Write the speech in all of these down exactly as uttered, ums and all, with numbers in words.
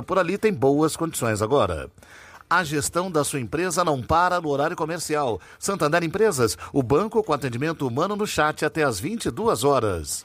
por ali tem boas condições agora. A gestão da sua empresa não para no horário comercial. Santander Empresas, o banco com atendimento humano no chat até às vinte e duas horas.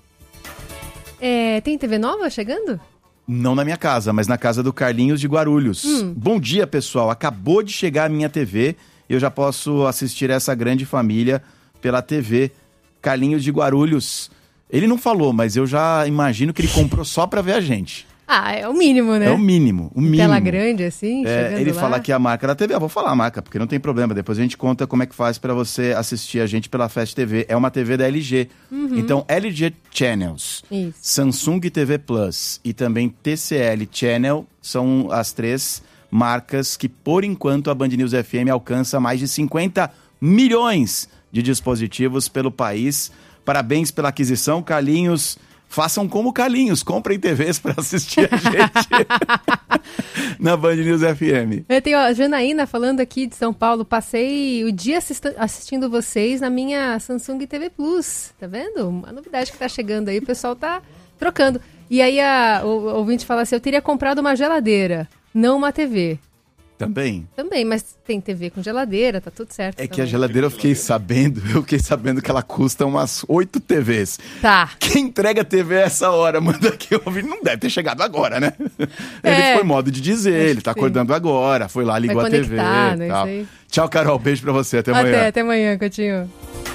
É, tem T V nova chegando? Não na minha casa, mas na casa do Carlinhos de Guarulhos. Hum. Bom dia, pessoal. Acabou de chegar a minha T V e eu já posso assistir essa grande família pela T V. Carlinhos de Guarulhos. Ele não falou, mas eu já imagino que ele comprou só pra ver a gente. Ah, é o mínimo, né? É o mínimo, o mínimo. Tela grande, assim, é, chegando Ele lá. fala aqui a marca da T V. Eu vou falar a marca, porque não tem problema. Depois a gente conta como é que faz pra você assistir a gente pela Fast T V. É uma T V da L G. Uhum. Então, L G Channels, Isso. Samsung T V Plus e também T C L Channel são as três marcas que, por enquanto, a Band News F M alcança mais de cinquenta milhões de dispositivos pelo país. Parabéns pela aquisição, Carlinhos. Façam como Carlinhos, comprem T Vs para assistir a gente na Band News F M. Eu tenho a Janaína falando aqui de São Paulo. Passei o dia assist- assistindo vocês na minha Samsung T V Plus. Tá vendo? Uma novidade que tá chegando aí, o pessoal tá trocando. E aí a, o, o ouvinte fala assim, eu teria comprado uma geladeira, não uma T V. Também? Também, mas tem T V com geladeira, tá tudo certo. É também. que a geladeira eu fiquei sabendo, eu fiquei sabendo que ela custa umas oito T Vs. Tá. Quem entrega a T V a essa hora, manda aqui ouvir, não deve ter chegado agora, né? É. Ele foi modo de dizer, ele tá sim. acordando agora, foi lá, ligou Vai a T V conectar, e né, tal. isso aí. Tchau, Carol, beijo pra você, até amanhã. Até, até amanhã, Coutinho.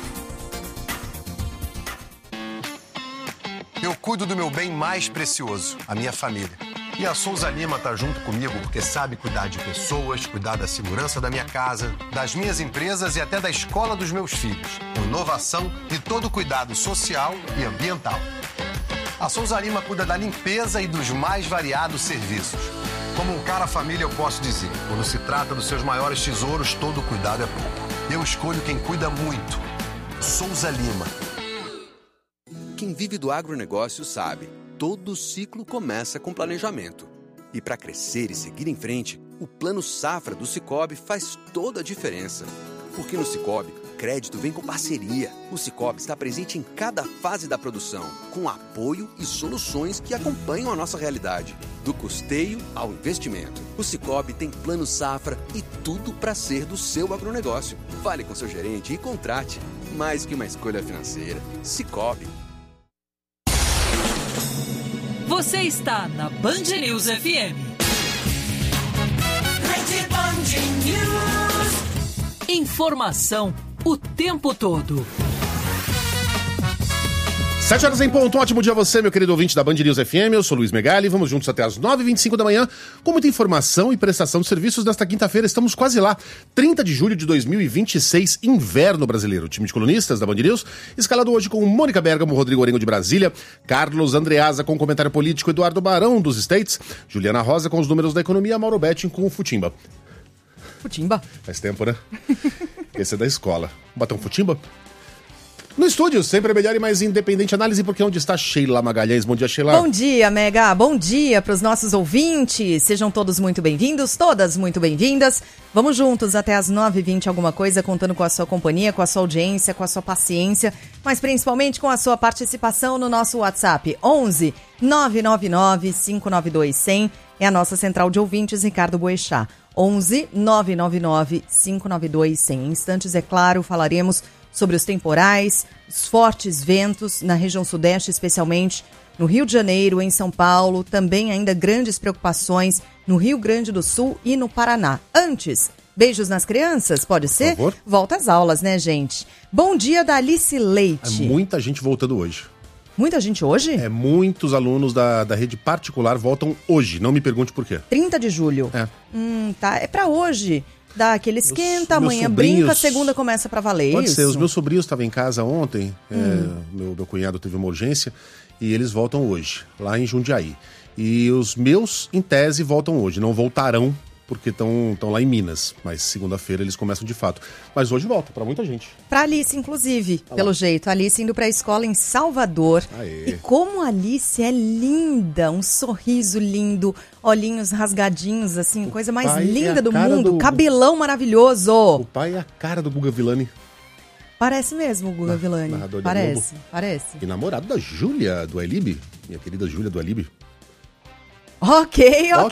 Eu cuido do meu bem mais precioso, a minha família. E a Souza Lima tá junto comigo porque sabe cuidar de pessoas, cuidar da segurança da minha casa, das minhas empresas e até da escola dos meus filhos. Com inovação e todo cuidado social e ambiental. A Souza Lima cuida da limpeza e dos mais variados serviços. Como um cara família eu posso dizer, quando se trata dos seus maiores tesouros, todo cuidado é pouco. Eu escolho quem cuida muito. Souza Lima. Quem vive do agronegócio sabe, todo ciclo começa com planejamento. E para crescer e seguir em frente, o Plano Safra do Sicoob faz toda a diferença. Porque no Sicoob, crédito vem com parceria. O Sicoob está presente em cada fase da produção, com apoio e soluções que acompanham a nossa realidade. Do custeio ao investimento. O Sicoob tem Plano Safra e tudo para ser do seu agronegócio. Fale com seu gerente e contrate. Mais que uma escolha financeira. Sicoob. Você está na Band News F M. Rede Band News. Informação o tempo todo. Sete horas em ponto, ótimo dia a você, meu querido ouvinte da Band News F M, eu sou Luiz Megali, vamos juntos até as nove e vinte e cinco da manhã, com muita informação e prestação de serviços desta quinta-feira, estamos quase lá, trinta de julho de dois mil e vinte e seis, inverno brasileiro, o time de colunistas da Band News, escalado hoje com Mônica Bergamo, Rodrigo Orengo de Brasília, Carlos Andreasa com comentário político, Eduardo Barão dos States, Juliana Rosa com os números da economia, Mauro Betting com o Futimba. Futimba? Faz tempo, né? Esse é da escola. Bater um Futimba? No estúdio, sempre a melhor e mais independente análise, porque onde está Sheila Magalhães? Bom dia, Sheila. Bom dia, Mega. Bom dia para os nossos ouvintes. Sejam todos muito bem-vindos, todas muito bem-vindas. Vamos juntos até as nove e vinte alguma coisa, contando com a sua companhia, com a sua audiência, com a sua paciência, mas principalmente com a sua participação no nosso WhatsApp. onze nove nove nove cinco nove dois zero zero é a nossa central de ouvintes, Ricardo Boechat. onze nove nove nove cinco nove dois zero zero. Em instantes, é claro, falaremos sobre os temporais, os fortes ventos na região sudeste, especialmente no Rio de Janeiro, em São Paulo, também ainda grandes preocupações no Rio Grande do Sul e no Paraná. Antes, beijos nas crianças, pode ser? Por favor. Volta às aulas, né, gente? Bom dia da Alice É Leite. muita gente voltando hoje. Muita gente hoje? É, muitos alunos da, da rede particular voltam hoje, não me pergunte por quê. trinta de julho. É. Hum, tá. É pra hoje. Dá aquele esquenta, meus amanhã sobrinhos- brinca, segunda começa pra valer. Pode isso? ser, os meus sobrinhos estavam em casa ontem, é, Hum. meu, meu cunhado teve uma urgência e eles voltam hoje, lá em Jundiaí. E os meus, em tese, voltam hoje, não voltarão porque estão lá em Minas, mas segunda-feira eles começam de fato. Mas hoje volta, pra muita gente. Pra Alice, inclusive, pelo jeito. A Alice indo pra escola em Salvador. Aê. E como a Alice é linda, um sorriso lindo, olhinhos rasgadinhos, assim, coisa mais pai é linda a do cara mundo, do- cabelão maravilhoso. O pai é a cara do Guga Villani. Parece mesmo o Guga Villani. narrador da Parece, Globo. parece. E namorado da Júlia do Elib, minha querida Júlia do Elib. Ok, ok.